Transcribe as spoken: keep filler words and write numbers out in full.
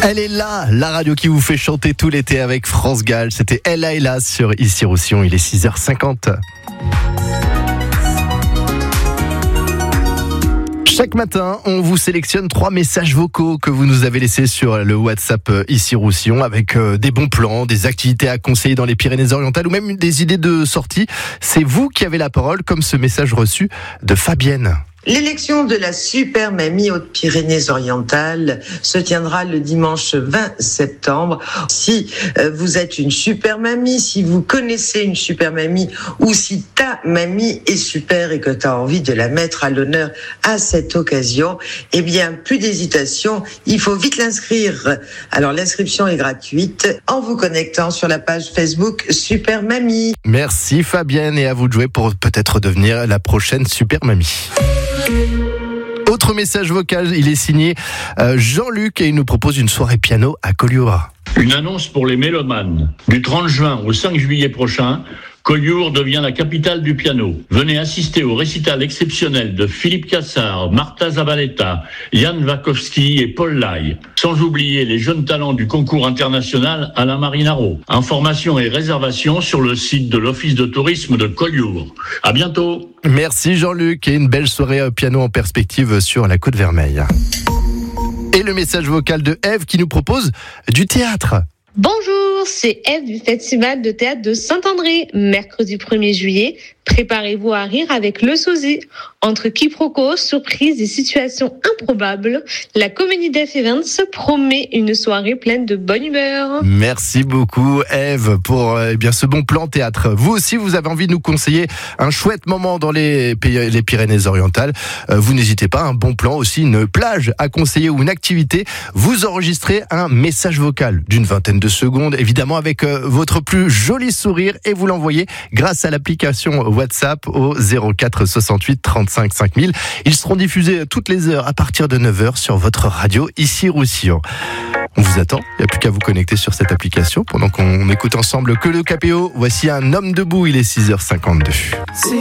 Elle est là, la radio qui vous fait chanter tout l'été avec France Gall. C'était Ella Hélas sur Ici Roussillon, il est six heures cinquante. Chaque matin, on vous sélectionne trois messages vocaux que vous nous avez laissés sur le WhatsApp Ici Roussillon avec des bons plans, des activités à conseiller dans les Pyrénées-Orientales ou même des idées de sortie. C'est vous qui avez la parole, comme ce message reçu de Fabienne. L'élection de la Super Mamie Hautes-Pyrénées-Orientales se tiendra le dimanche vingt septembre. Si vous êtes une super mamie, si vous connaissez une super mamie ou si ta mamie est super et que tu as envie de la mettre à l'honneur à cette occasion, eh bien, plus d'hésitation, il faut vite l'inscrire. Alors, l'inscription est gratuite en vous connectant sur la page Facebook Super Mamie. Merci Fabienne et à vous de jouer pour peut-être devenir la prochaine Super Mamie. Autre message vocal, il est signé euh, Jean-Luc et il nous propose une soirée piano à Collioure. Une annonce pour les mélomanes. Du trente juin au cinq juillet prochain, Collioure devient la capitale du piano. Venez assister au récital exceptionnel de Philippe Cassard, Marta Zabaleta, Yann Wakowski et Paul Lai. Sans oublier les jeunes talents du concours international Alain Marinaro. Informations et réservations sur le site de l'Office de tourisme de Collioure. À bientôt. Merci Jean-Luc et une belle soirée piano en perspective sur la Côte Vermeille. Et le message vocal de Ève qui nous propose du théâtre. Bonjour, c'est Ève du Festival de théâtre de Saint-André. Mercredi premier juillet, préparez-vous à rire avec le sosie. Entre quiproquos, surprises et situations improbables, la comédie d'Ève Evans promet une soirée pleine de bonne humeur. Merci beaucoup Ève pour eh bien, ce bon plan théâtre. Vous aussi, vous avez envie de nous conseiller un chouette moment dans les, les Pyrénées-Orientales. Euh, vous n'hésitez pas, un bon plan aussi, une plage à conseiller ou une activité. Vous enregistrez un message vocal d'une vingtaine de secondes, évidemment avec euh, votre plus joli sourire et vous l'envoyez grâce à l'application WhatsApp au zéro quatre soixante-huit trente-cinq cinq mille. Ils seront diffusés toutes les heures à partir de neuf heures sur votre radio Ici Roussillon. On vous attend, il n'y a plus qu'à vous connecter sur cette application pendant qu'on écoute ensemble que le K P O. Voici un homme debout, il est six heures cinquante-deux.